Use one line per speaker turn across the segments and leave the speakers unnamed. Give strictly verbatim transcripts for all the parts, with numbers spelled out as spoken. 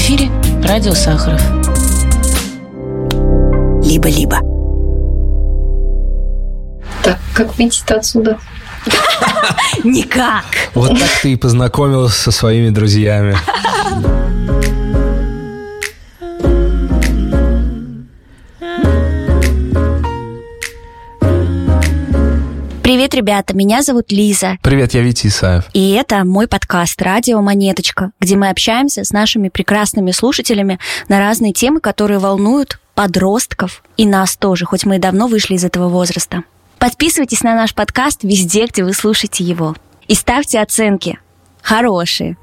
эфире радио Сахаров.
Либо-либо.
Так, как выйти-то отсюда?
Никак.
Вот так ты и познакомилась со своими друзьями.
Привет, ребята, меня зовут Лиза.
Привет, я Витя Исаев.
И это мой подкаст «Радио Монеточка», где мы общаемся с нашими прекрасными слушателями на разные темы, которые волнуют подростков и нас тоже, хоть мы и давно вышли из этого возраста. Подписывайтесь на наш подкаст везде, где вы слушаете его. И ставьте оценки. Хорошие.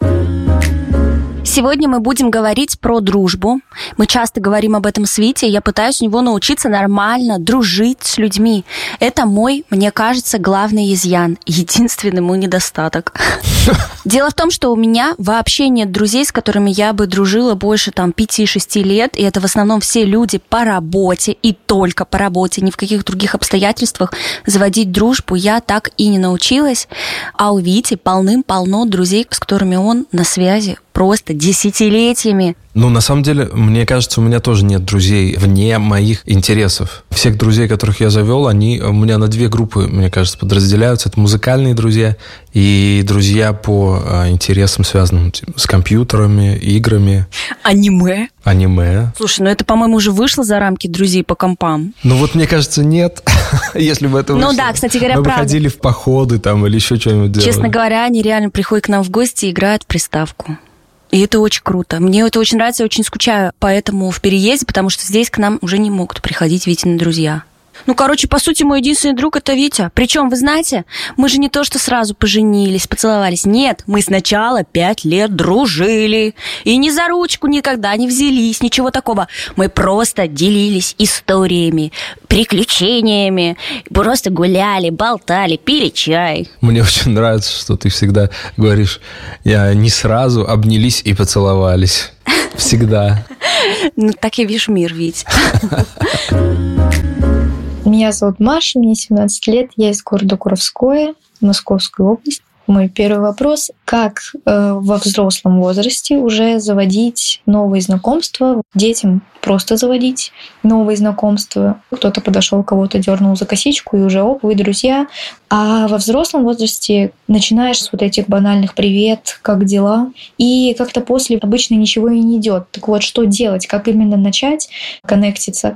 Сегодня мы будем говорить про дружбу. Мы часто говорим об этом с Витей. Я пытаюсь у него научиться нормально дружить с людьми. Это мой, мне кажется, главный изъян. Единственный мой недостаток. Дело в том, что у меня вообще нет друзей, с которыми я бы дружила больше там пяти-шести лет. И это в основном все люди по работе и только по работе. Ни в каких других обстоятельствах заводить дружбу я так и не научилась. А у Вити полным-полно друзей, с которыми он на связи просто десятилетиями.
Ну, на самом деле, мне кажется, у меня тоже нет друзей вне моих интересов. Всех друзей, которых я завел, они у меня на две группы, мне кажется, подразделяются. Это музыкальные друзья и друзья по а, интересам, связанным с компьютерами, играми.
Аниме.
Аниме.
Слушай, ну это, по-моему, уже вышло за рамки друзей по компам.
Ну вот, мне кажется, нет. Если бы это вышло.
Ну да, кстати говоря,
мы
правда.
бы ходили в походы там или еще что-нибудь делали.
Честно говоря, они реально приходят к нам в гости и играют в приставку. И это очень круто. Мне это очень нравится, я очень скучаю поэтому в переезде, потому что здесь к нам уже не могут приходить Витины друзья. Ну, короче, по сути, мой единственный друг – это Витя. Причем, вы знаете, мы же не то, что сразу поженились, поцеловались. Нет, мы сначала пять лет дружили. И ни за ручку никогда не взялись, ничего такого. Мы просто делились историями, приключениями. Просто гуляли, болтали, пили чай.
Мне очень нравится, что ты всегда говоришь, я не сразу обнялись и поцеловались. Всегда.
Ну, так я вижу мир, Вить.
Меня зовут Маша, мне семнадцать лет, я из города Куровское, Московской области. Мой первый вопрос: как э, во взрослом возрасте уже заводить новые знакомства, детям просто заводить новые знакомства? Кто-то подошел, кого-то дернул за косичку, и уже оп, вы друзья. А во взрослом возрасте начинаешь с вот этих банальных «привет», «как дела?» И как-то после обычно ничего и не идет. Так вот, что делать? Как именно начать коннектиться?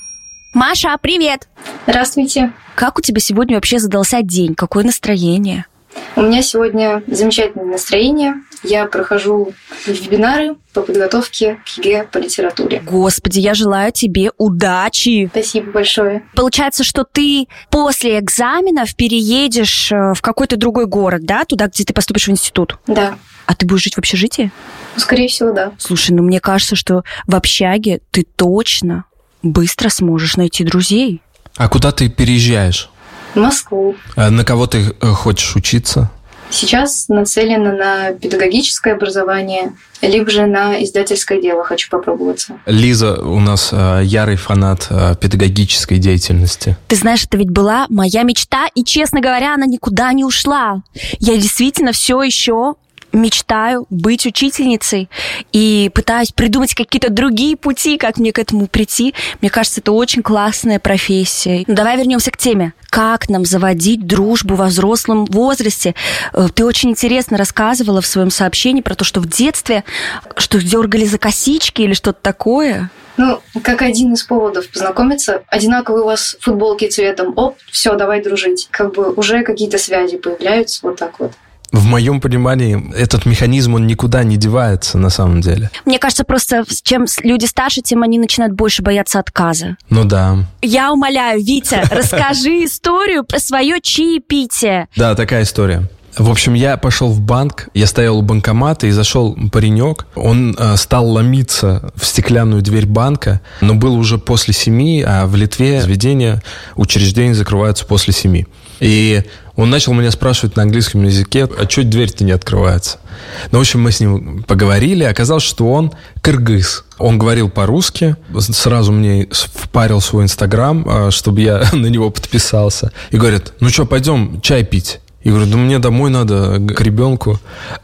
Маша, привет!
Здравствуйте.
Как у тебя сегодня вообще задался день? Какое настроение?
У меня сегодня замечательное настроение. Я прохожу вебинары по подготовке к ЕГЭ по литературе.
Господи, я желаю тебе удачи!
Спасибо большое.
Получается, что ты после экзаменов переедешь в какой-то другой город, да? Туда, где ты поступишь в институт?
Да.
А ты будешь жить в общежитии?
Ну, скорее всего, да.
Слушай, ну мне кажется, что в общаге ты точно быстро сможешь найти друзей.
А куда ты переезжаешь?
В Москву.
А на кого ты хочешь учиться?
Сейчас нацелена на педагогическое образование, либо же на издательское дело хочу попробоваться.
Лиза у нас э, ярый фанат э, педагогической деятельности.
Ты знаешь, это ведь была моя мечта, и, честно говоря, она никуда не ушла. Я действительно все еще мечтаю быть учительницей и пытаюсь придумать какие-то другие пути, как мне к этому прийти. Мне кажется, это очень классная профессия. Ну, давай вернемся к теме. Как нам заводить дружбу во взрослом возрасте? Ты очень интересно рассказывала в своем сообщении про то, что в детстве что дергали за косички или что-то такое.
Ну, как один из поводов познакомиться. Одинаковые у вас футболки цветом. Оп, все, давай дружить. Как бы уже какие-то связи появляются вот так вот.
В моем понимании, этот механизм, он никуда не девается на самом деле.
Мне кажется, просто чем люди старше, тем они начинают больше бояться отказа.
Ну да.
Я умоляю, Витя, расскажи историю про свое чаепитие.
Да, такая история. В общем, я пошел в банк, я стоял у банкомата, и зашел паренек. Он э, стал ломиться в стеклянную дверь банка, но было уже после семи, а в Литве заведения, учреждения закрываются после семи. И он начал меня спрашивать на английском языке, а что дверь-то не открывается? Ну, в общем, мы с ним поговорили, оказалось, что он кыргыз. Он говорил по-русски, сразу мне впарил свой инстаграм, чтобы я на него подписался. И говорит, ну что, пойдем чай пить? Я говорю, да мне домой надо, к ребенку.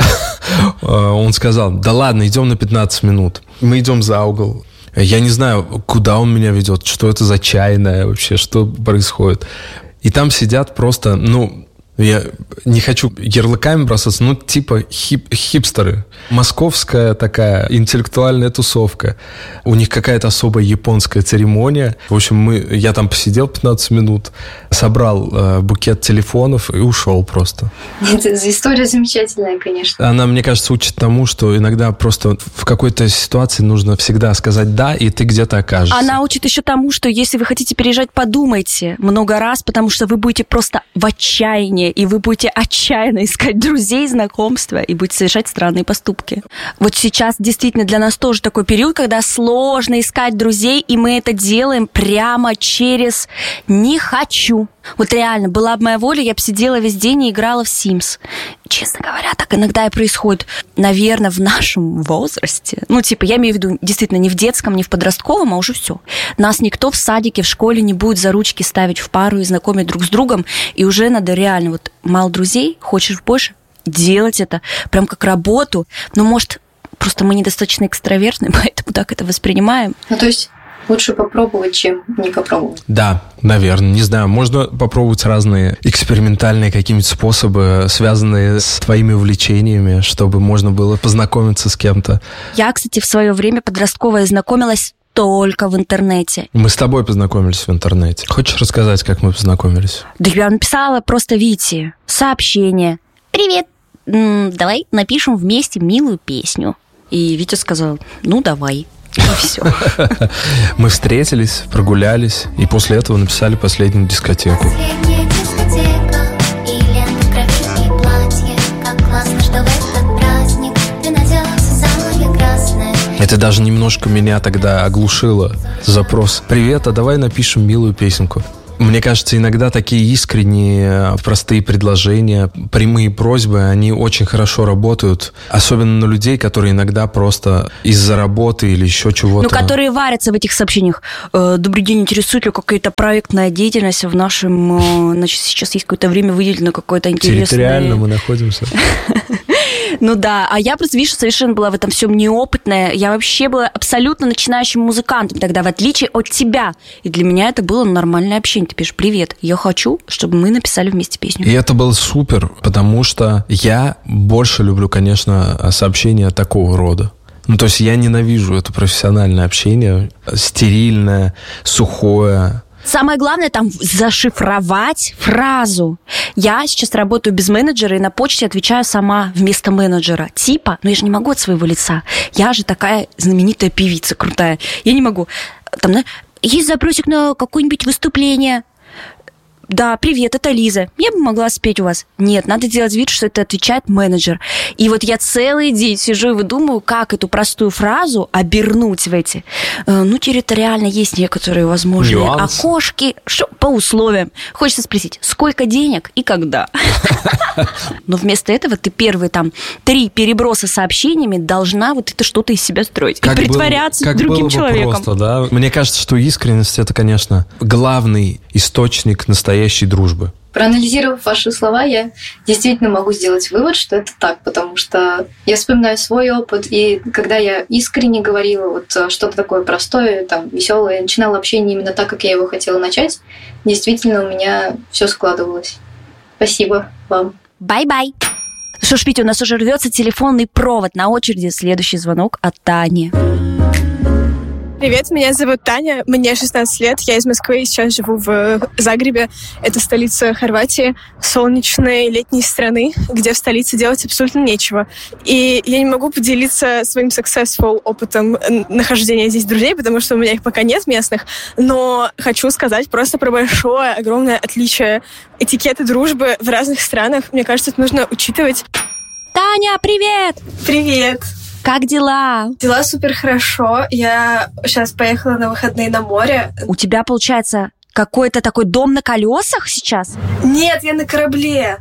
Он сказал, да ладно, идем на пятнадцать минут. Мы идем за угол. Я не знаю, куда он меня ведет, что это за чайная вообще, что происходит. И там сидят просто, ну... Я не хочу ярлыками бросаться, ну, типа хип, хипстеры. Московская такая интеллектуальная тусовка. У них какая-то особая японская церемония. В общем, мы, я там посидел пятнадцать минут, собрал э, букет телефонов и ушел просто.
Это история замечательная, конечно.
Она, мне кажется, учит тому, что иногда просто в какой-то ситуации нужно всегда сказать «да», и ты где-то окажешься.
Она учит еще тому, что если вы хотите переезжать, подумайте много раз, потому что вы будете просто в отчаянии, и вы будете отчаянно искать друзей, знакомства и будете совершать странные поступки. Вот сейчас действительно для нас тоже такой период, когда сложно искать друзей, и мы это делаем прямо через «не хочу». Вот реально, была бы моя воля, я бы сидела весь день и играла в Sims. Честно говоря, так иногда и происходит, наверное, в нашем возрасте. Ну, типа, я имею в виду действительно не в детском, не в подростковом, а уже все. Нас никто в садике, в школе не будет за ручки ставить в пару и знакомить друг с другом. И уже надо реально, вот, мало друзей, хочешь больше, делать это прям как работу. Но, может, просто мы недостаточно экстравертны, поэтому так это воспринимаем.
Ну, то есть... Лучше попробовать, чем не попробовать.
Да, наверное, не знаю. Можно попробовать разные экспериментальные какие-нибудь способы, связанные с твоими увлечениями, чтобы можно было познакомиться с кем-то.
Я, кстати, в свое время подростковая знакомилась только в интернете.
Мы с тобой познакомились в интернете. Хочешь рассказать, как мы познакомились?
Да я написала просто Вите сообщение. «Привет, м-м, давай напишем вместе милую песню». И Витя сказал, ну давай. И все.
Мы встретились, прогулялись, и после этого написали последнюю дискотеку.
Последняя дискотека, и лента, граффити, и платье. Как классно, что в этот праздник ты надела все самое красное.
Это даже немножко меня тогда оглушило. Запрос: «Привет, а давай напишем милую песенку». Мне кажется, иногда такие искренние, простые предложения, прямые просьбы, они очень хорошо работают. Особенно на людей, которые иногда просто из-за работы или еще чего-то...
Ну, которые варятся в этих сообщениях. «Добрый день, интересует ли какая-то проектная деятельность в нашем... Значит, сейчас есть какое-то время выделено какое-то интересное...»
Территориально мы находимся.
Ну да, а я просто, видишь, совершенно была в этом всем неопытная. Я вообще была абсолютно начинающим музыкантом тогда, в отличие от тебя. И для меня это было нормальное общение. Ты пишешь: «Привет, я хочу, чтобы мы написали вместе песню».
И это было супер, потому что я больше люблю, конечно, сообщения такого рода. Ну, то есть я ненавижу это профессиональное общение, стерильное, сухое.
Самое главное там зашифровать фразу. Я сейчас работаю без менеджера и на почте отвечаю сама вместо менеджера. Типа, ну я же не могу от своего лица. Я же такая знаменитая певица крутая. Я не могу. Там, есть запросик на какое-нибудь выступление. Да, привет, это Лиза. Я бы могла спеть у вас. Нет, надо делать вид, что это отвечает менеджер. И вот я целый день сижу и выдумываю, как эту простую фразу обернуть в эти. Ну, территориально есть некоторые возможные Нюанс. окошки. Что, по условиям. Хочется спросить, сколько денег и когда? Но вместо этого ты первые там три переброса сообщениями должна вот это что-то из себя строить. И притворяться другим человеком.
Мне кажется, что искренность — это, конечно, главный источник настоящей настоящей дружбы.
Проанализировав ваши слова, я действительно могу сделать вывод, что это так, потому что я вспоминаю свой опыт, и когда я искренне говорила вот что-то такое простое, там, веселое, начинала общение именно так, как я его хотела начать, действительно у меня все складывалось. Спасибо вам.
Бай-бай. Что ж, Витя, у нас уже рвется телефонный провод. На очереди следующий звонок от Тани.
Привет, меня зовут Таня, мне шестнадцать лет, я из Москвы и сейчас живу в Загребе. Это столица Хорватии, солнечной летней страны, где в столице делать абсолютно нечего. И я не могу поделиться своим successful опытом нахождения здесь друзей, потому что у меня их пока нет местных, но хочу сказать просто про большое, огромное отличие этикета дружбы в разных странах. Мне кажется, это нужно учитывать.
Таня, привет!
Привет!
Как дела?
Дела супер хорошо. Я сейчас поехала на выходные на море.
У тебя, получается, какой-то такой дом на колесах сейчас?
Нет, я на корабле.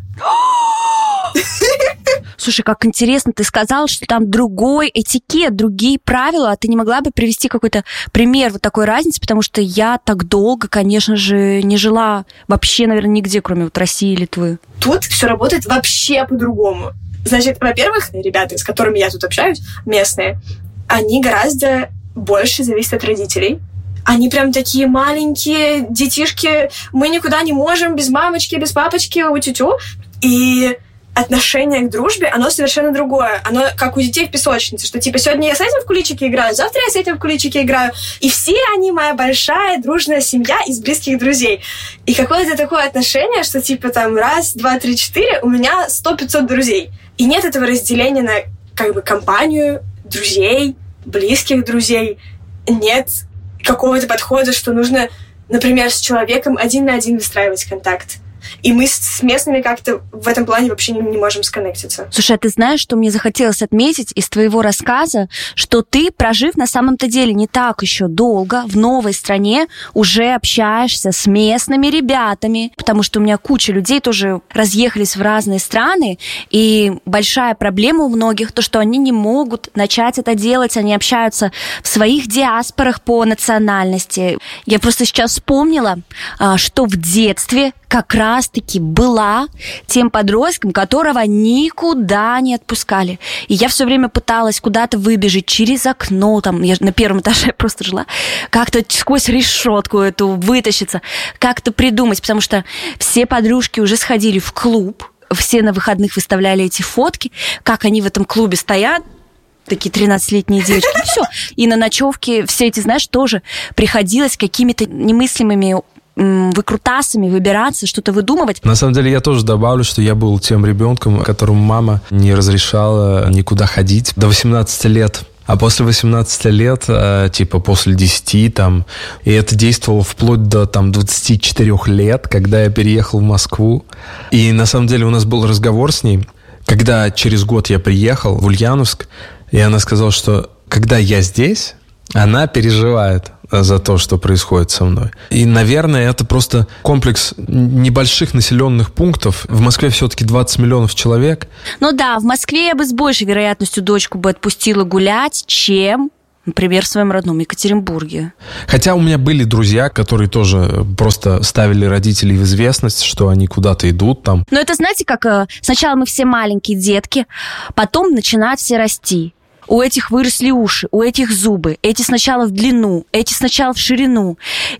Слушай, как интересно, ты сказала, что там другой этикет, другие правила, а ты не могла бы привести какой-то пример вот такой разницы, потому что я так долго, конечно же, не жила вообще, наверное, нигде, кроме вот России и Литвы.
Тут все работает вообще по-другому. Значит, во-первых, ребята, с которыми я тут общаюсь, местные, они гораздо больше зависят от родителей. Они прям такие маленькие детишки, мы никуда не можем без мамочки, без папочки, у-тю-тю. И отношение к дружбе, оно совершенно другое. Оно как у детей в песочнице, что типа сегодня я с этим в куличики играю, завтра я с этим в куличики играю. И все они моя большая дружная семья из близких друзей. И какое-то такое отношение, что типа там раз, два, три, четыре, у меня сто-пятьсот друзей. И нет этого разделения на как бы компанию друзей, близких друзей. Нет какого-то подхода, что нужно, например, с человеком один на один выстраивать контакт. И мы с местными как-то в этом плане вообще не, не можем сконнектиться.
Слушай, а ты знаешь, что мне захотелось отметить из твоего рассказа, что ты, прожив на самом-то деле не так еще долго в новой стране, уже общаешься с местными ребятами, потому что у меня куча людей тоже разъехались в разные страны, и большая проблема у многих то, что они не могут начать это делать, они общаются в своих диаспорах по национальности. Я просто сейчас вспомнила, что в детстве как раз-таки была тем подростком, которого никуда не отпускали. И я все время пыталась куда-то выбежать через окно, там, я на первом этаже просто жила, как-то сквозь решетку эту вытащиться, как-то придумать, потому что все подружки уже сходили в клуб, все на выходных выставляли эти фотки, как они в этом клубе стоят, такие тринадцатилетние девочки, и все. И на ночевке все эти, знаешь, тоже приходилось какими-то немыслимыми выкрутасами выбираться, что-то выдумывать.
На самом деле я тоже добавлю, что я был тем ребенком, которому мама не разрешала никуда ходить до восемнадцати лет. А после восемнадцати лет, типа после десяти, там, и это действовало вплоть до там, двадцати четырёх лет, когда я переехал в Москву. И на самом деле у нас был разговор с ней, когда через год я приехал в Ульяновск, и она сказала, что когда я здесь, она переживает за то, что происходит со мной. И, наверное, это просто комплекс небольших населенных пунктов. В Москве все-таки двадцать миллионов человек.
Ну да, в Москве я бы с большей вероятностью дочку бы отпустила гулять, чем, например, в своем родном Екатеринбурге.
Хотя у меня были друзья, которые тоже просто ставили родителей в известность, что они куда-то идут там.
Но это, знаете, как сначала мы все маленькие детки, потом начинают все расти. У этих выросли уши, у этих зубы. Эти сначала в длину, эти сначала в ширину.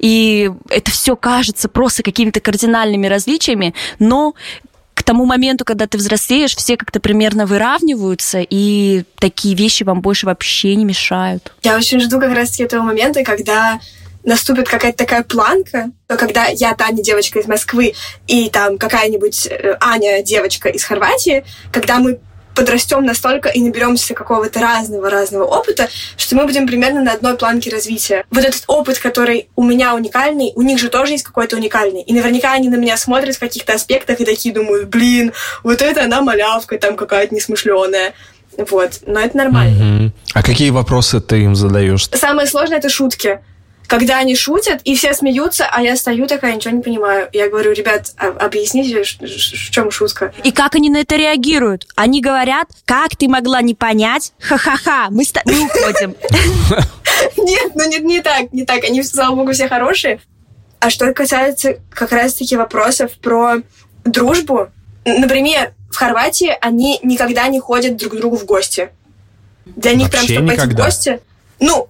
И это все кажется просто какими-то кардинальными различиями, но к тому моменту, когда ты взрослеешь, все как-то примерно выравниваются, и такие вещи вам больше вообще не мешают.
Я очень жду как раз-таки этого момента, когда наступит какая-то такая планка, то когда я, Таня, девочка из Москвы, и там какая-нибудь Аня, девочка из Хорватии, когда мы подрастем настолько и наберемся какого-то разного-разного опыта, что мы будем примерно на одной планке развития. Вот этот опыт, который у меня уникальный, у них же тоже есть какой-то уникальный. И наверняка они на меня смотрят в каких-то аспектах и такие думают, блин, вот это она малявка там какая-то несмышленая. Вот. Но это нормально.
Угу. А какие вопросы ты им задаешь?
Самое сложное — это шутки. Когда они шутят, и все смеются, а я стою такая, ничего не понимаю. Я говорю, ребят, объясните, в чем шутка.
И как они на это реагируют? Они говорят, как ты могла не понять? Ха-ха-ха, мы, ста- мы уходим.
Нет, ну не, не так, не так. Они, слава богу, все хорошие. А что касается как раз-таки вопросов про дружбу, например, в Хорватии они никогда не ходят друг к другу в гости. Для них прям, чтобы пойти в гости... Ну...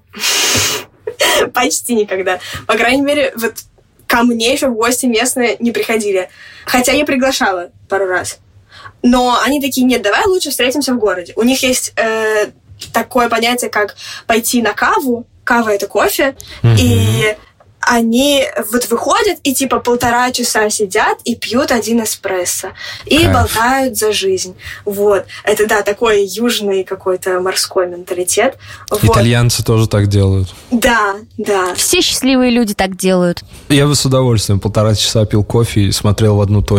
Почти никогда. По крайней мере, вот ко мне еще в гости местные не приходили. Хотя я приглашала пару раз. Но они такие, нет, давай лучше встретимся в городе. У них есть э, такое понятие, как пойти на каву. Кава — это кофе. Mm-hmm. И они вот выходят и типа полтора часа сидят и пьют один эспрессо. И Кайф. болтают за жизнь. Вот. Это, да, такой южный какой-то морской менталитет.
Итальянцы вот. тоже так делают.
Да, да.
Все счастливые люди так делают.
Я бы с удовольствием полтора часа пил кофе и смотрел в одну точку.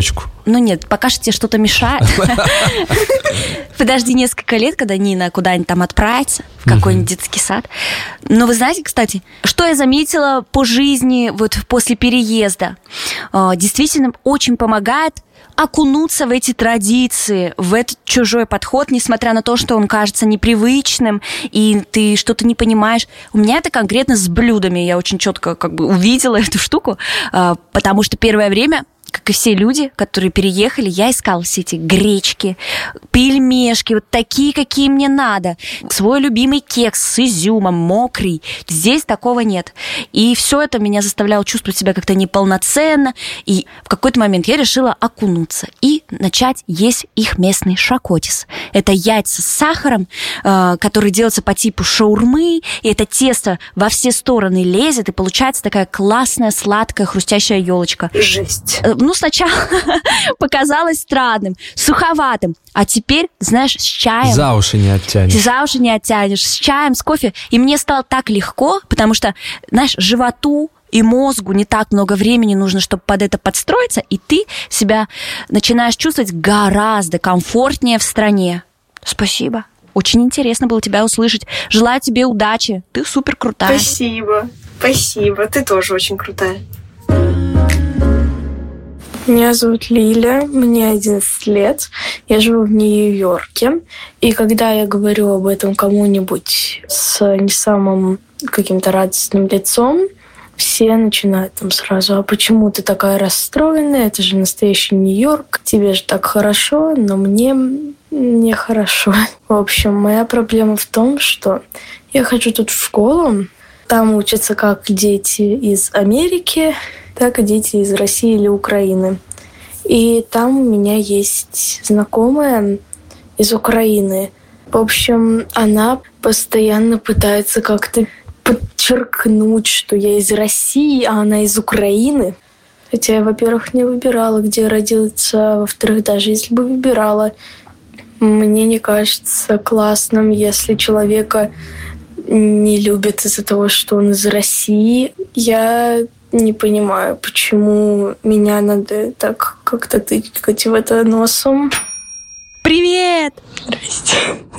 ну нет, пока что тебе что-то мешает. Подожди несколько лет, когда Нина куда-нибудь там отправится, в какой-нибудь детский сад. Но вы знаете, кстати, что я заметила по жизни вот после переезда? Действительно, очень помогает окунуться в эти традиции, в этот чужой подход, несмотря на то, что он кажется непривычным, и ты что-то не понимаешь. У меня это конкретно с блюдами. Я очень четко как бы увидела эту штуку, потому что первое время, как и все люди, которые переехали, я искала все эти гречки, пельмешки, вот такие, какие мне надо. Свой любимый кекс с изюмом, мокрый. Здесь такого нет. И все это меня заставляло чувствовать себя как-то неполноценно. И в какой-то момент я решила окунуться и начать есть их местный шакотис. Это яйца с сахаром, которые делаются по типу шаурмы, и это тесто во все стороны лезет, и получается такая классная, сладкая, хрустящая елочка.
Жесть.
Ну, сначала показалось странным, суховатым, а теперь, знаешь, с чаем.
За уши не оттянешь.
За уши не оттянешь, с чаем, с кофе. И мне стало так легко, потому что, знаешь, животу и мозгу не так много времени нужно, чтобы под это подстроиться, и ты себя начинаешь чувствовать гораздо комфортнее в стране. Спасибо. Очень интересно было тебя услышать. Желаю тебе удачи. Ты супер крутая.
Спасибо. Спасибо. Ты тоже очень крутая. Меня зовут Лиля, мне одиннадцать лет, я живу в Нью-Йорке. И когда я говорю об этом кому-нибудь с не самым каким-то радостным лицом, все начинают там сразу: а почему ты такая расстроенная? Это же настоящий Нью-Йорк, тебе же так хорошо, но мне нехорошо. В общем, моя проблема в том, что я хожу тут в школу, там учатся как дети из Америки, так и дети из России или Украины. И там у меня есть знакомая из Украины. В общем, она постоянно пытается как-то подчеркнуть, что я из России, а она из Украины. Хотя я, во-первых, не выбирала, где родиться, а во-вторых, даже если бы выбирала, мне не кажется классным, если человека не любят из-за того, что он из России. Я не понимаю, почему меня надо так как-то тыкать в это носом.
Привет!
Здрасте.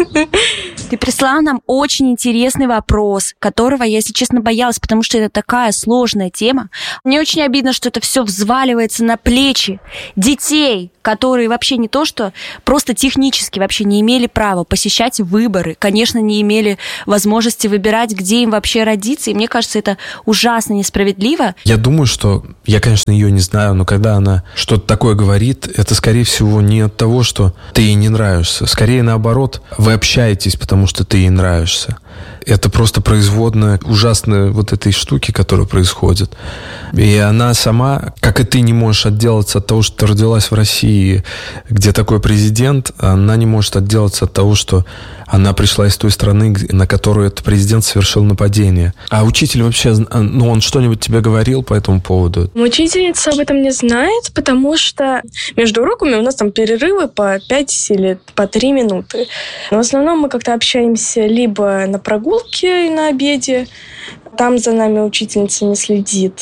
Ты прислала нам очень интересный вопрос, которого я, если честно, боялась, потому что это такая сложная тема. Мне очень обидно, что это все взваливается на плечи детей, которые вообще не то, что просто технически вообще не имели права посещать выборы, конечно, не имели возможности выбирать, где им вообще родиться, и мне кажется, это ужасно несправедливо.
Я думаю, что, я, конечно, ее не знаю, но когда она что-то такое говорит, это, скорее всего, не от того, что ты ей не нравишься. Скорее, наоборот, вы общаетесь, потому что ты ей нравишься. Это просто производная ужасной вот этой штуки, которая происходит. И она сама, как и ты, не можешь отделаться от того, что ты родилась в России, где такой президент, она не может отделаться от того, что она пришла из той страны, на которую этот президент совершил нападение. А учитель вообще, ну, он что-нибудь тебе говорил по этому поводу?
Учительница об этом не знает, потому что между уроками у нас там перерывы по пять или по три минуты. Но в основном мы как-то общаемся либо на прогулке и на обеде, там за нами учительница не следит,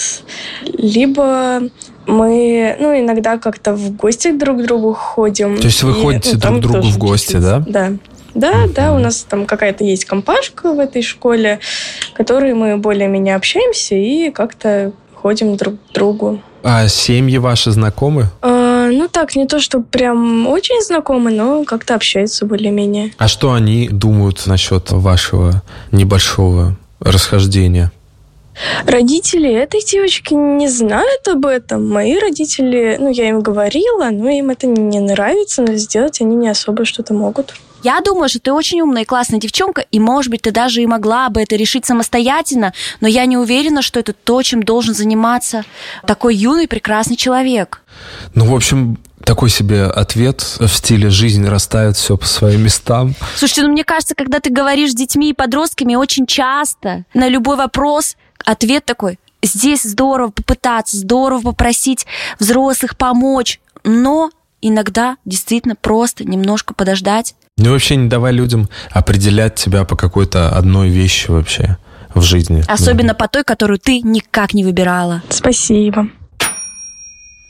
либо мы, ну, иногда как-то в гости друг к другу ходим.
То есть вы и, ходите ну, друг к другу в гости, да?
Да. Да, mm-hmm. да, у нас там какая-то есть компашка в этой школе, в которой мы более-менее общаемся и как-то ходим друг к другу.
А семьи ваши знакомы?
А, ну так, не то, что прям очень знакомы, но как-то общаются более-менее.
А что они думают насчет вашего небольшого расхождения?
Родители этой девочки не знают об этом. Мои родители, ну, я им говорила, но им это не нравится, но сделать они не особо что-то могут.
Я думаю, что ты очень умная и классная девчонка, и, может быть, ты даже и могла бы это решить самостоятельно, но я не уверена, что это то, чем должен заниматься такой юный, прекрасный человек.
Ну, в общем, такой себе ответ в стиле «жизнь расставит все по своим местам».
Слушайте, ну, мне кажется, когда ты говоришь с детьми и подростками, очень часто на любой вопрос ответ такой: здесь здорово попытаться, здорово попросить взрослых помочь, но иногда действительно просто немножко подождать.
Ну, вообще не давай людям определять тебя по какой-то одной вещи вообще в жизни.
Особенно да. по той, которую ты никак не выбирала.
Спасибо.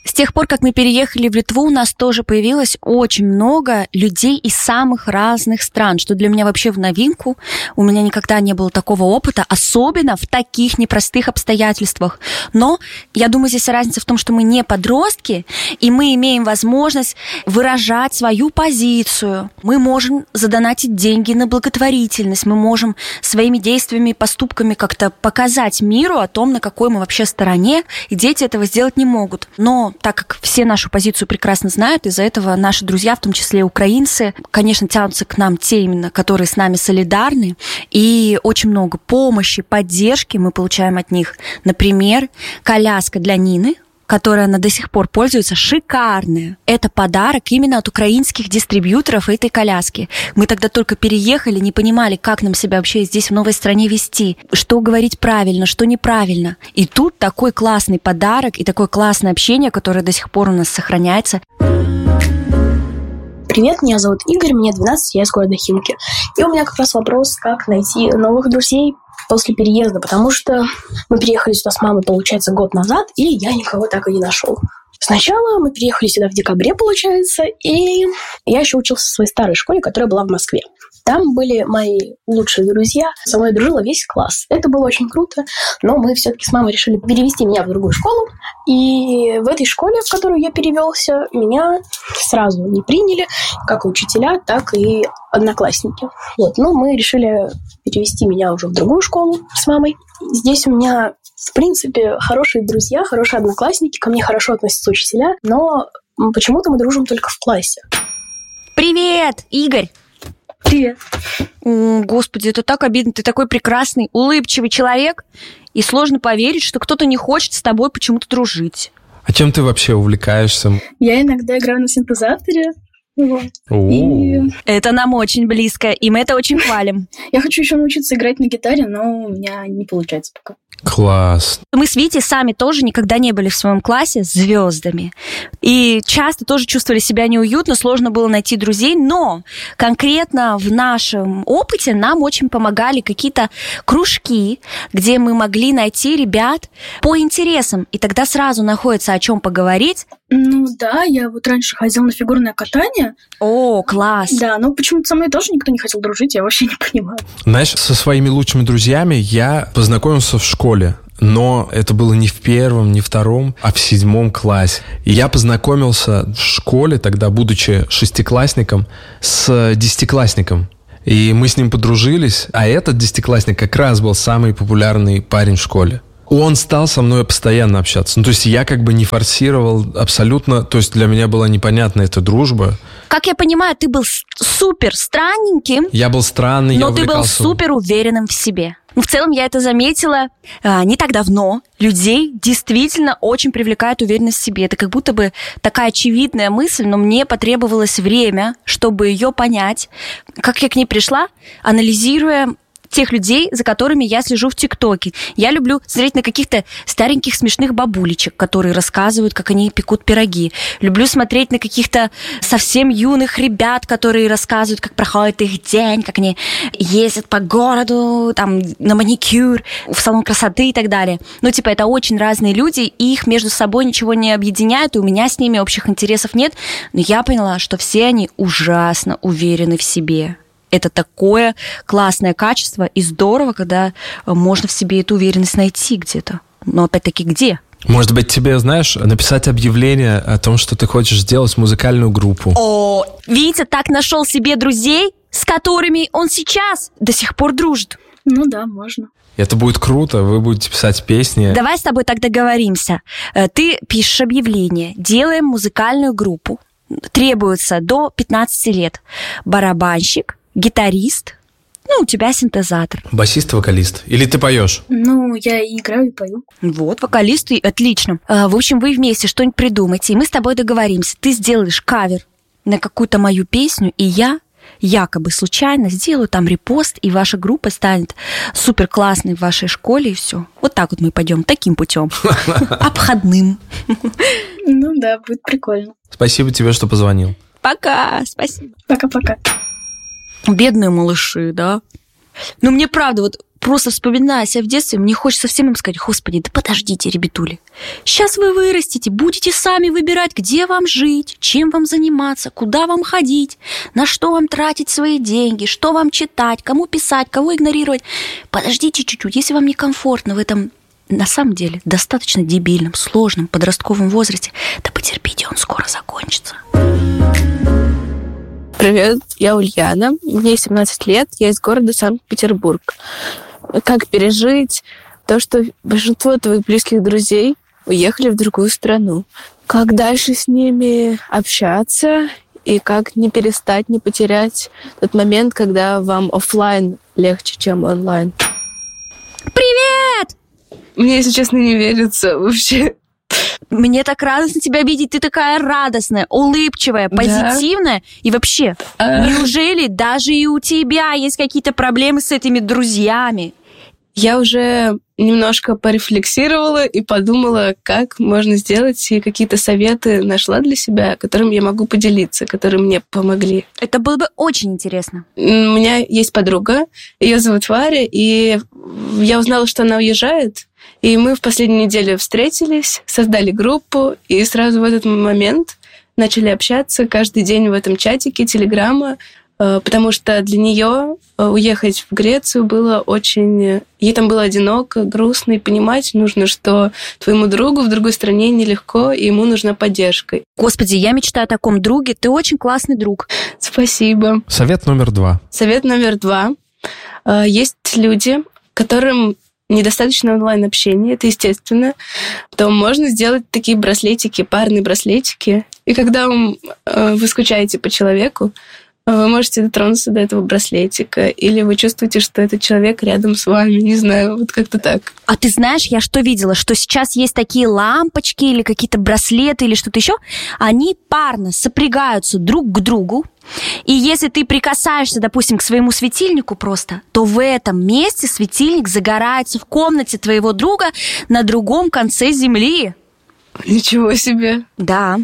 С тех пор, как мы переехали в Литву, у нас тоже появилось очень много людей из самых разных стран, что для меня вообще в новинку. У меня никогда не было такого опыта, особенно в таких непростых обстоятельствах. Но я думаю, здесь разница в том, что мы не подростки, и мы имеем возможность выражать свою позицию. Мы можем задонатить деньги на благотворительность, мы можем своими действиями и поступками как-то показать миру о том, на какой мы вообще стороне, и дети этого сделать не могут. Но так как все нашу позицию прекрасно знают, из-за этого наши друзья, в том числе украинцы, конечно, тянутся к нам те именно, которые с нами солидарны, и очень много помощи, поддержки мы получаем от них. Например, коляска для Нины, которой она до сих пор пользуется, шикарная. Это подарок именно от украинских дистрибьюторов этой коляски. Мы тогда только переехали, не понимали, как нам себя вообще здесь в новой стране вести, что говорить правильно, что неправильно. И тут такой классный подарок и такое классное общение, которое до сих пор у нас сохраняется.
Привет, меня зовут Игорь, мне двенадцать, я из города Химки. И у меня как раз вопрос, как найти новых друзей после переезда, потому что мы переехали сюда с мамой, получается, год назад, и я никого так и не нашел. Сначала мы переехали сюда в декабре, получается, и я еще учился в своей старой школе, которая была в Москве. Там были мои лучшие друзья, со мной дружила весь класс. Это было очень круто, но мы все-таки с мамой решили перевести меня в другую школу. И в этой школе, в которую я перевелся, меня сразу не приняли, как учителя, так и одноклассники. Вот. Но мы решили перевести меня уже в другую школу с мамой. Здесь у меня, в принципе, хорошие друзья, хорошие одноклассники, ко мне хорошо относятся учителя, но почему-то мы дружим только в классе.
Привет, Игорь!
Привет.
О, Господи, это так обидно. Ты такой прекрасный, улыбчивый человек, и сложно поверить, что кто-то не хочет с тобой почему-то дружить.
А чем ты вообще увлекаешься?
Я иногда играю на синтезаторе. Вот. И...
Это нам очень близко, и мы это очень хвалим.
Я хочу еще научиться играть на гитаре, но у меня не получается пока.
Класс.
Мы с Витей сами тоже никогда не были в своем классе звездами. И часто тоже чувствовали себя неуютно, сложно было найти друзей. Но конкретно в нашем опыте нам очень помогали какие-то кружки, где мы могли найти ребят по интересам. И тогда сразу находится о чем поговорить.
Ну да, я вот раньше ходила на фигурное катание.
О, класс.
Да, но почему-то со мной тоже никто не хотел дружить, я вообще не понимаю.
Знаешь, со своими лучшими друзьями я познакомился в школе. Но это было не в первом, не в втором, а в седьмом классе. И я познакомился в школе, тогда будучи шестиклассником, с десятиклассником. И мы с ним подружились, а этот десятиклассник как раз был самый популярный парень в школе. Он стал со мной постоянно общаться. Ну, то есть я как бы не форсировал абсолютно. То есть для меня была непонятна эта дружба.
Как я понимаю, ты был супер странненьким.
Я был странный,
но
я
ты был супер уверенным в себе. Ну, в целом я это заметила а, не так давно. Людей действительно очень привлекает уверенность в себе. Это как будто бы такая очевидная мысль, но мне потребовалось время, чтобы ее понять. Как я к ней пришла, анализируя тех людей, за которыми я слежу в ТикТоке. Я люблю смотреть на каких-то стареньких смешных бабулечек, которые рассказывают, как они пекут пироги. Люблю смотреть на каких-то совсем юных ребят, которые рассказывают, как проходит их день, как они ездят по городу, там, на маникюр, в салон красоты и так далее. Ну, типа, это очень разные люди, и их между собой ничего не объединяет, и у меня с ними общих интересов нет. Но я поняла, что все они ужасно уверены в себе. Это такое классное качество, и здорово, когда можно в себе эту уверенность найти где-то. Но опять-таки где?
Может быть, тебе, знаешь, написать объявление о том, что ты хочешь сделать музыкальную группу.
О, Витя так нашел себе друзей, с которыми он сейчас до сих пор дружит.
Ну да, можно.
Это будет круто, вы будете писать песни.
Давай с тобой так договоримся. Ты пишешь объявление, делаем музыкальную группу. Требуется до пятнадцати лет барабанщик, гитарист, ну, у тебя синтезатор.
Басист, вокалист. Или ты поешь?
Ну, я и играю, и пою.
Вот, вокалист, и отлично. А, в общем, вы вместе что-нибудь придумайте, и мы с тобой договоримся. Ты сделаешь кавер на какую-то мою песню, и я якобы случайно сделаю там репост, и ваша группа станет супер классной в вашей школе, и все. Вот так вот мы пойдем, таким путем. Обходным.
Ну да, будет прикольно.
Спасибо тебе, что позвонил.
Пока, спасибо.
Пока-пока.
Бедные малыши, да? Ну, мне правда, вот просто вспоминая себя в детстве, мне хочется всем им сказать: господи, да подождите, ребятули. Сейчас вы вырастете, будете сами выбирать, где вам жить, чем вам заниматься, куда вам ходить, на что вам тратить свои деньги, что вам читать, кому писать, кого игнорировать. Подождите чуть-чуть, если вам некомфортно в этом, на самом деле, достаточно дебильном, сложном подростковом возрасте, да потерпите, он скоро закончится.
Привет, я Ульяна, мне семнадцать лет, я из города Санкт-Петербург. Как пережить то, что большинство твоих близких друзей уехали в другую страну? Как дальше с ними общаться? И как не перестать, не потерять тот момент, когда вам офлайн легче, чем онлайн?
Привет!
Мне, если честно, не верится вообще.
Мне так радостно тебя видеть. Ты такая радостная, улыбчивая, позитивная. Да? И вообще, а... неужели даже и у тебя есть какие-то проблемы с этими друзьями?
Я уже немножко порефлексировала и подумала, как можно сделать, и какие-то советы нашла для себя, которыми я могу поделиться, которые мне помогли.
Это было бы очень интересно.
У меня есть подруга, ее зовут Варя, и я узнала, что она уезжает, и мы в последнюю неделю встретились, создали группу, и сразу в этот момент начали общаться каждый день в этом чатике Телеграма, потому что для нее уехать в Грецию было очень... Ей там было одиноко, грустно, и понимать нужно, что твоему другу в другой стране нелегко, и ему нужна поддержка.
Господи, я мечтаю о таком друге. Ты очень классный друг.
Спасибо.
Совет номер два.
Совет номер два. Есть люди, которым недостаточно онлайн-общения, это естественно, то можно сделать такие браслетики, парные браслетики. И когда вы скучаете по человеку, вы можете дотронуться до этого браслетика, или вы чувствуете, что этот человек рядом с вами, не знаю, вот как-то так.
А ты знаешь, я что видела? Что сейчас есть такие лампочки или какие-то браслеты или что-то еще, они парно сопрягаются друг к другу, и если ты прикасаешься, допустим, к своему светильнику просто, то в этом месте светильник загорается в комнате твоего друга на другом конце земли.
Ничего себе!
Да.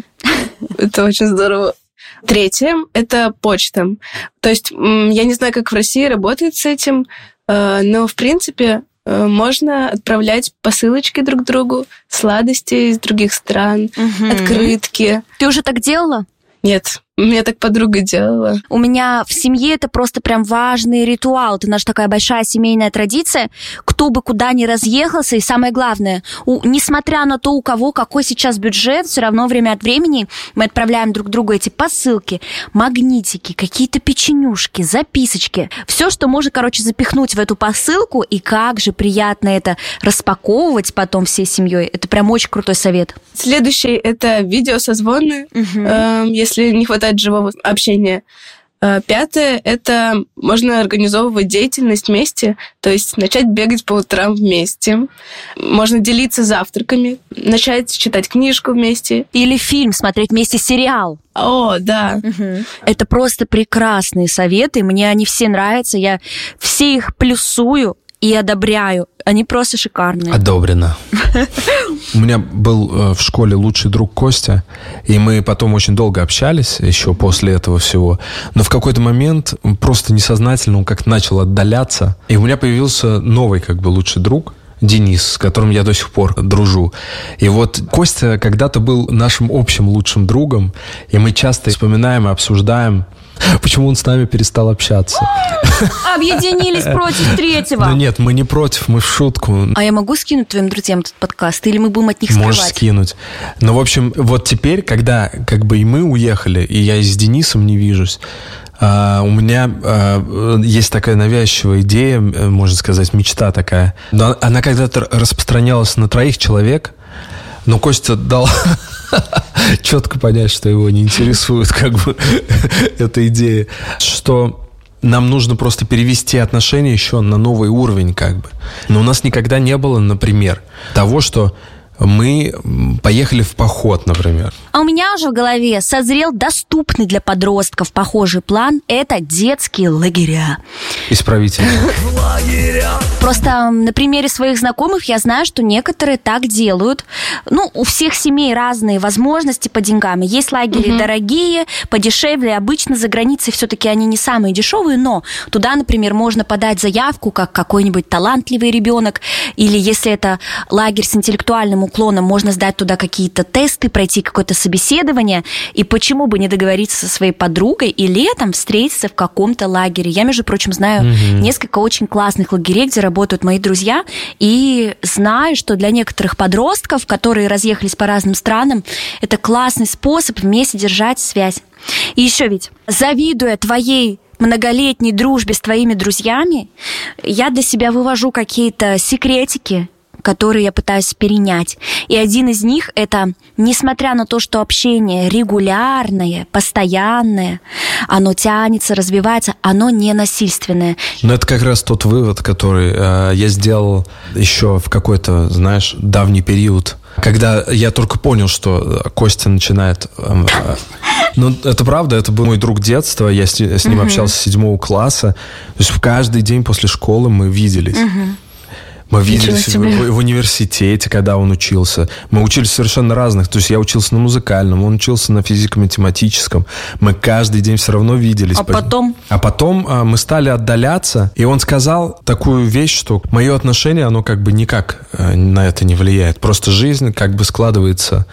Это очень здорово. Третье – это почта. То есть я не знаю, как в России работает с этим, но, в принципе, можно отправлять посылочки друг другу, сладости из других стран, угу. открытки.
Ты уже так делала?
Нет. У меня так подруга делала.
У меня в семье это просто прям важный ритуал. Это наша такая большая семейная традиция. Кто бы куда ни разъехался, и самое главное, у, несмотря на то, у кого какой сейчас бюджет, все равно время от времени мы отправляем друг другу эти посылки, магнитики, какие-то печенюшки, записочки. Все, что можно, короче, запихнуть в эту посылку, и как же приятно это распаковывать потом всей семьей. Это прям очень крутой совет.
Следующий – это видеосозвоны, угу. э, если не хватает живого общения. Пятое – это можно организовывать деятельность вместе, то есть начать бегать по утрам вместе. Можно делиться завтраками, начать читать книжку вместе.
Или фильм, смотреть вместе сериал.
О, да.
Угу. Это просто прекрасные советы, мне они все нравятся, я все их плюсую и одобряю. Они просто шикарные.
Одобрено. У меня был в школе лучший друг Костя, и мы потом очень долго общались еще после этого всего. Но в какой-то момент просто несознательно он как-то начал отдаляться, и у меня появился новый как бы лучший друг, Денис, с которым я до сих пор дружу. И вот Костя когда-то был нашим общим лучшим другом, и мы часто вспоминаем и обсуждаем, почему он с нами перестал общаться.
Объединились против третьего.
Да нет, мы не против, мы в шутку.
А я могу скинуть твоим друзьям этот подкаст? Или мы будем от них скрывать?
Можешь скинуть. Ну, в общем, вот теперь, когда как бы и мы уехали, и я и с Денисом не вижусь, Uh, у меня uh, есть такая навязчивая идея, можно сказать, мечта такая. Но она когда-то распространялась на троих человек, но Костя дал четко понять, что его не интересует как бы эта идея, что нам нужно просто перевести отношения еще на новый уровень как бы. Но у нас никогда не было, например, того, что мы поехали в поход, например.
А у меня уже в голове созрел доступный для подростков похожий план – это детские лагеря.
Исправительно.
Просто на примере своих знакомых я знаю, что некоторые так делают. Ну, у всех семей разные возможности по деньгам. Есть лагеря угу. дорогие, подешевле. Обычно за границей все-таки они не самые дешевые, но туда, например, можно подать заявку как какой-нибудь талантливый ребенок, или если это лагерь с интеллектуальным уклоном, можно сдать туда какие-то тесты, пройти какое-то собеседование, и почему бы не договориться со своей подругой и летом встретиться в каком-то лагере. Я, между прочим, знаю угу. несколько очень классных лагерей, где работают мои друзья, и знаю, что для некоторых подростков, которые разъехались по разным странам, это классный способ вместе держать связь. И еще ведь, завидуя твоей многолетней дружбе с твоими друзьями, я для себя вывожу какие-то секретики, которые я пытаюсь перенять. И один из них – это, несмотря на то, что общение регулярное, постоянное, оно тянется, развивается, оно не насильственное.
Но это как раз тот вывод, который э, я сделал еще в какой-то, знаешь, давний период, когда я только понял, что Костя начинает... Э, э, ну, это правда, это был мой друг детства, я с, с ним uh-huh. общался с седьмого класса. То есть каждый день после школы мы виделись. Uh-huh. Мы виделись в, в университете, когда он учился. Мы учились совершенно разных. То есть я учился на музыкальном, он учился на физико-математическом. Мы каждый день все равно виделись.
А потом?
А потом а, мы стали отдаляться. И он сказал такую вещь, что мое отношение, оно как бы никак а, на это не влияет. Просто жизнь как бы складывается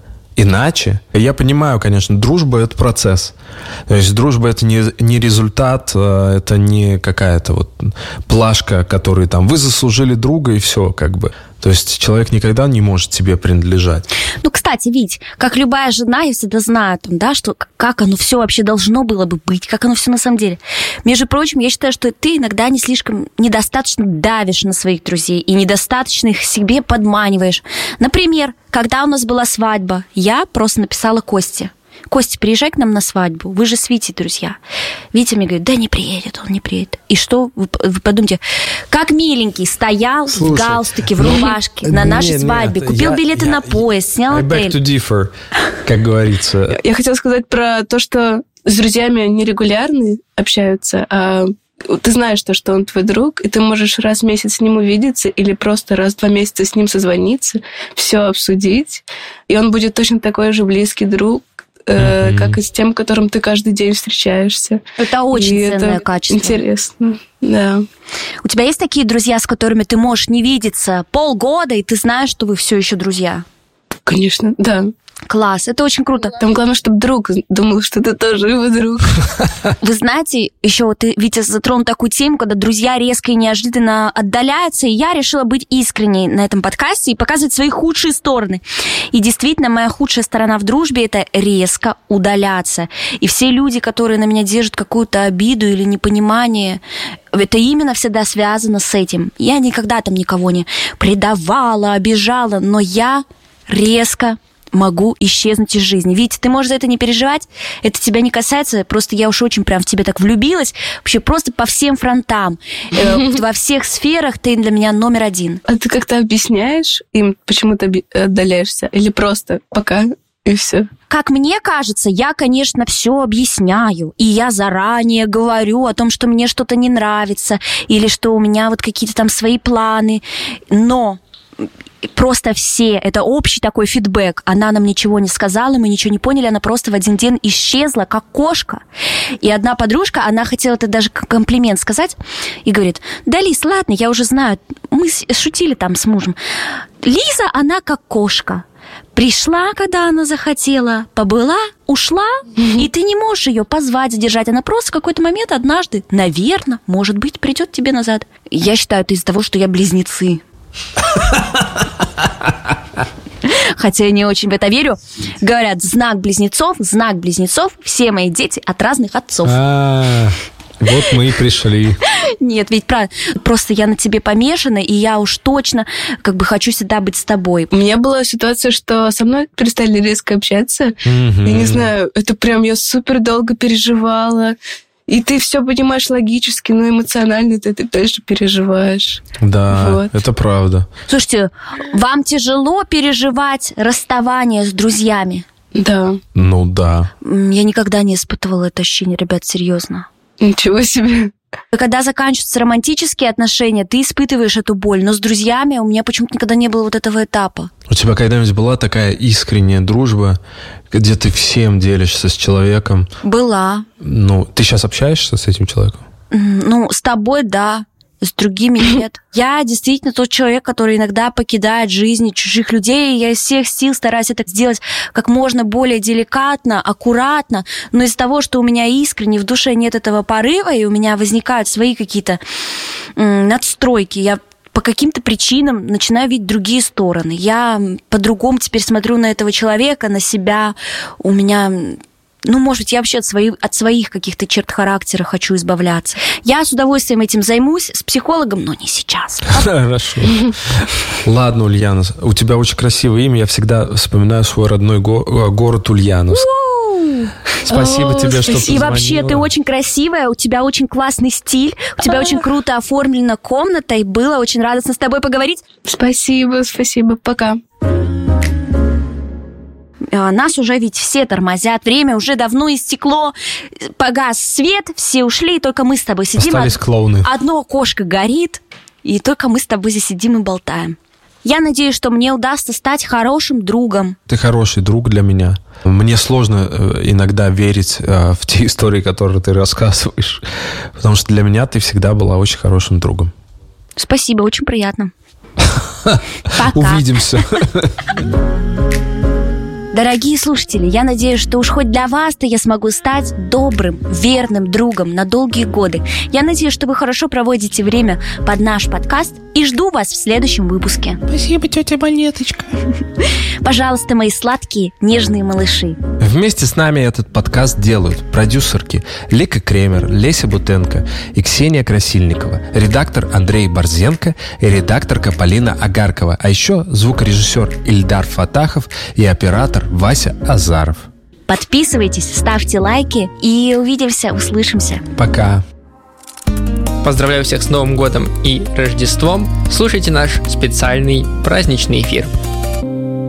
иначе. Я понимаю, конечно, дружба – это процесс. То есть дружба – это не, не результат, это не какая-то вот плашка, которую там вы заслужили друга и все, как бы. То есть человек никогда не может себе принадлежать.
Ну, кстати, Вить, как любая жена, я всегда знаю, там, да, что как оно все вообще должно было бы быть, как оно все на самом деле. Между прочим, я считаю, что ты иногда не слишком недостаточно давишь на своих друзей и недостаточно их себе подманиваешь. Например, когда у нас была свадьба, я просто написала Косте: Костя, приезжай к нам на свадьбу, вы же с Витей друзья. Витя мне говорит: да не приедет, он не приедет. И что? Вы, вы подумайте, как миленький стоял Слушай, в галстуке, в рубашке на нашей нет, свадьбе, нет, купил я, билеты я, на поезд, снял
I
отель.
I beg to differ, как говорится.
Я хотела сказать про то, что с друзьями нерегулярно общаются, а ты знаешь то, что он твой друг, и ты можешь раз в месяц с ним увидеться или просто раз в два месяца с ним созвониться, все обсудить, и он будет точно такой же близкий друг, э, mm-hmm. как и с тем, которым ты каждый день встречаешься.
Это очень
и
ценное
это
качество.
Интересно, да.
У тебя есть такие друзья, с которыми ты можешь не видеться полгода, и ты знаешь, что вы все еще друзья?
Конечно, да.
Класс, это очень круто.
Там главное, чтобы друг думал, что ты тоже его друг.
Вы знаете, еще вот ты, Витя, затронул такую тему, когда друзья резко и неожиданно отдаляются, и я решила быть искренней на этом подкасте и показывать свои худшие стороны. И действительно, моя худшая сторона в дружбе – это резко удаляться. И все люди, которые на меня держат какую-то обиду или непонимание, это именно всегда связано с этим. Я никогда там никого не предавала, обижала, но я резко могу исчезнуть из жизни. Витя, ты можешь за это не переживать, это тебя не касается, просто я уж очень прям в тебя так влюбилась, вообще просто по всем фронтам, э, во всех сферах ты для меня номер один.
А ты как-то объясняешь им, почему ты отдаляешься, или просто пока и все?
Как мне кажется, я, конечно, все объясняю, и я заранее говорю о том, что мне что-то не нравится, или что у меня вот какие-то там свои планы, но просто все, это общий такой фидбэк. Она нам ничего не сказала, мы ничего не поняли, она просто в один день исчезла, как кошка. И одна подружка, она хотела это даже как комплимент сказать, и говорит: да, Лиз, ладно, я уже знаю, мы шутили там с мужем. Лиза, она как кошка. Пришла, когда она захотела, побыла, ушла, mm-hmm. и ты не можешь ее позвать, задержать. Она просто в какой-то момент однажды, наверное, может быть, придет тебе назад. Я считаю, это из-за того, что я близнецы. Хотя я не очень в это верю. Говорят, знак близнецов, знак близнецов, все мои дети от разных отцов.
А, вот мы и пришли.
Нет, ведь правда, просто я на тебе помешана, и я уж точно как бы хочу всегда быть с тобой.
У меня была ситуация, что со мной перестали резко общаться. Я не знаю, это прям я супер долго переживала.
И ты все понимаешь логически, но эмоционально ты, ты тоже переживаешь.
Да,
вот.
Это правда.
Слушайте, вам тяжело переживать расставание с друзьями?
Да.
Ну да.
Я никогда не испытывала это ощущение, ребят, серьезно.
Ничего себе.
Когда заканчиваются романтические отношения, ты испытываешь эту боль, но с друзьями у меня почему-то никогда не было вот этого этапа.
У тебя когда-нибудь была такая искренняя дружба, где ты всем делишься с человеком?
Была.
Ну, ты сейчас общаешься с этим человеком?
Ну, с тобой, да. С другими нет. Я действительно тот человек, который иногда покидает жизни чужих людей, и я из всех сил стараюсь это сделать как можно более деликатно, аккуратно, но из-за того, что у меня искренне в душе нет этого порыва, и у меня возникают свои какие-то м, надстройки, я по каким-то причинам начинаю видеть другие стороны. Я по-другому теперь смотрю на этого человека, на себя. У меня... Ну, может быть, я вообще от своих, от своих каких-то черт характера хочу избавляться. Я с удовольствием этим займусь с психологом, но не сейчас.
Хорошо. Ладно, Ульяна, у тебя очень красивое имя. Я всегда вспоминаю свой родной го- город Ульяновск. Спасибо
О,
тебе, что
спасибо.
И вообще, ты очень красивая, у тебя очень классный стиль, у тебя очень круто оформлена комната, и было очень радостно с тобой поговорить.
Спасибо, спасибо. Пока.
Нас уже ведь все тормозят, время уже давно истекло, погас свет, все ушли, и только мы с тобой сидим.
Остались клоуны.
Одно окошко горит, и только мы с тобой здесь сидим и болтаем. Я надеюсь, что мне удастся стать хорошим другом.
Ты хороший друг для меня. Мне сложно иногда верить в те истории, которые ты рассказываешь, потому что для меня ты всегда была очень хорошим другом.
Спасибо, очень приятно. Пока.
Увидимся.
Дорогие слушатели, я надеюсь, что уж хоть для вас-то я смогу стать добрым, верным другом на долгие годы. Я надеюсь, что вы хорошо проводите время под наш подкаст и жду вас в следующем выпуске.
Спасибо, тетя Монеточка.
Пожалуйста, мои сладкие, нежные малыши.
Вместе с нами этот подкаст делают продюсерки Лика Кремер, Леся Бутенко и Ксения Красильникова, редактор Андрей Борзенко и редакторка Полина Агаркова, а еще звукорежиссер Ильдар Фатахов и оператор Вася Азаров.
Подписывайтесь, ставьте лайки и увидимся, услышимся.
Пока.
Поздравляю всех с Новым годом и Рождеством. Слушайте наш специальный праздничный эфир.